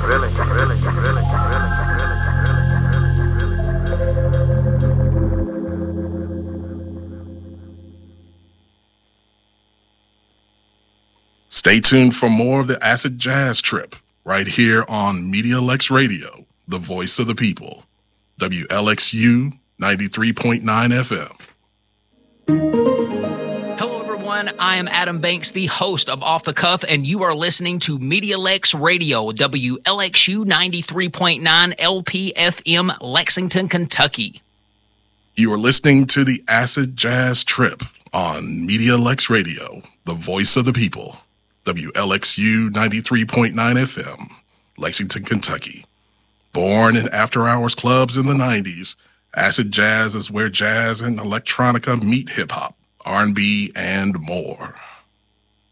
Stay tuned for more of the Acid Jazz Trip right here on Media Lex Radio, the voice of the people. WLXU 93.9 FM. Hello, everyone. I am Adam Banks, the host of Off the Cuff, and you are listening to Media Lex Radio, WLXU 93.9 LPFM, Lexington, Kentucky. You are listening to the Acid Jazz Trip on Media Lex Radio, the voice of the people. WLXU 93.9 FM, Lexington, Kentucky. Born in after-hours clubs in the 90s, acid jazz is where jazz and electronica meet hip-hop, R&B, and more.